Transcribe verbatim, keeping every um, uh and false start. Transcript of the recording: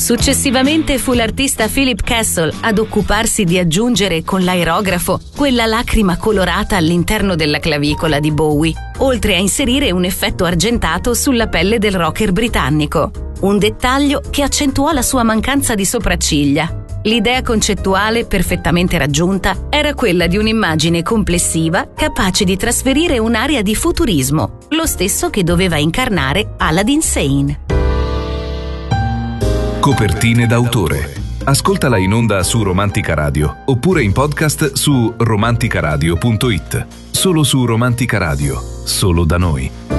Successivamente fu l'artista Philip Castle ad occuparsi di aggiungere con l'aerografo quella lacrima colorata all'interno della clavicola di Bowie, oltre a inserire un effetto argentato sulla pelle del rocker britannico. Un dettaglio che accentuò la sua mancanza di sopracciglia. L'idea concettuale perfettamente raggiunta era quella di un'immagine complessiva capace di trasferire un'aria di futurismo, lo stesso che doveva incarnare Aladdin Sane. Copertine d'autore. Ascoltala in onda su Romantica Radio oppure in podcast su romanticaradio punto it. Solo su Romantica Radio, solo da noi.